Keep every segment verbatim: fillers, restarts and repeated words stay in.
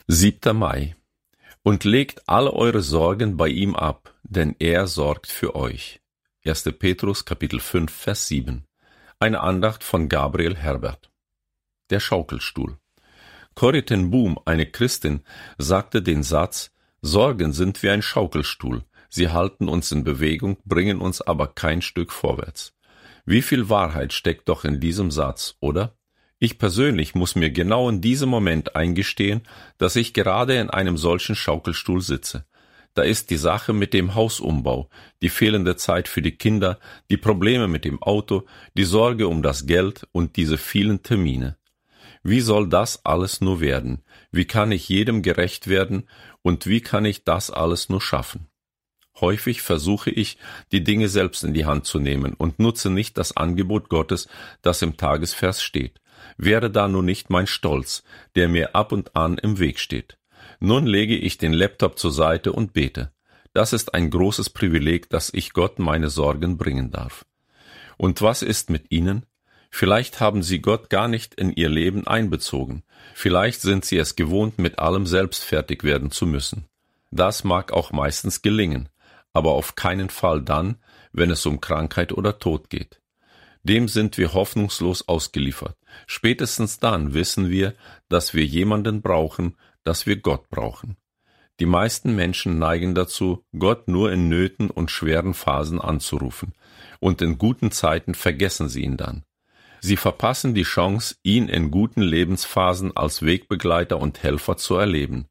siebter Mai. Und legt alle eure Sorgen bei ihm ab, denn er sorgt für euch. erster Petrus, Kapitel fünf, Vers sieben. Eine Andacht von Gabriel Herbert. Der Schaukelstuhl. Corrie ten Boom, eine Christin, sagte den Satz: Sorgen sind wie ein Schaukelstuhl. Sie halten uns in Bewegung, bringen uns aber kein Stück vorwärts. Wie viel Wahrheit steckt doch in diesem Satz, oder? Ich persönlich muss mir genau in diesem Moment eingestehen, dass ich gerade in einem solchen Schaukelstuhl sitze. Da ist die Sache mit dem Hausumbau, die fehlende Zeit für die Kinder, die Probleme mit dem Auto, die Sorge um das Geld und diese vielen Termine. Wie soll das alles nur werden? Wie kann ich jedem gerecht werden und wie kann ich das alles nur schaffen? Häufig versuche ich, die Dinge selbst in die Hand zu nehmen und nutze nicht das Angebot Gottes, das im Tagesvers steht. Wäre da nur nicht mein Stolz, der mir ab und an im Weg steht. Nun lege ich den Laptop zur Seite und bete. Das ist ein großes Privileg, dass ich Gott meine Sorgen bringen darf. Und was ist mit Ihnen? Vielleicht haben Sie Gott gar nicht in Ihr Leben einbezogen. Vielleicht sind Sie es gewohnt, mit allem selbst fertig werden zu müssen. Das mag auch meistens gelingen, aber auf keinen Fall dann, wenn es um Krankheit oder Tod geht. Dem sind wir hoffnungslos ausgeliefert. Spätestens dann wissen wir, dass wir jemanden brauchen, dass wir Gott brauchen. Die meisten Menschen neigen dazu, Gott nur in Nöten und schweren Phasen anzurufen, und in guten Zeiten vergessen sie ihn dann. Sie verpassen die Chance, ihn in guten Lebensphasen als Wegbegleiter und Helfer zu erleben.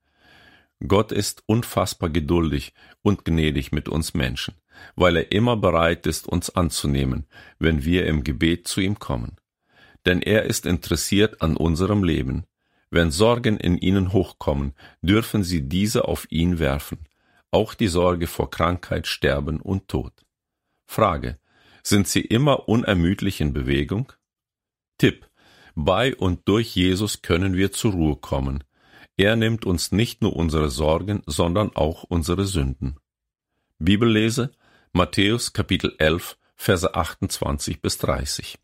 Gott ist unfassbar geduldig und gnädig mit uns Menschen, weil er immer bereit ist, uns anzunehmen, wenn wir im Gebet zu ihm kommen. Denn er ist interessiert an unserem Leben. Wenn Sorgen in Ihnen hochkommen, dürfen Sie diese auf ihn werfen. Auch die Sorge vor Krankheit, Sterben und Tod. Frage: Sind Sie immer unermüdlich in Bewegung? Tipp: Bei und durch Jesus können wir zur Ruhe kommen. Er nimmt uns nicht nur unsere Sorgen, sondern auch unsere Sünden. Bibellese: Matthäus Kapitel elf, Verse achtundzwanzig bis dreißig.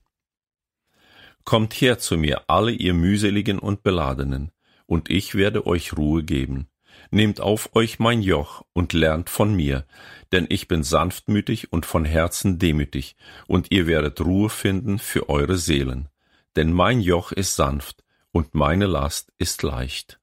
Kommt her zu mir, alle ihr mühseligen und Beladenen, und ich werde euch Ruhe geben. Nehmt auf euch mein Joch und lernt von mir, denn ich bin sanftmütig und von Herzen demütig, und ihr werdet Ruhe finden für eure Seelen. Denn mein Joch ist sanft und meine Last ist leicht.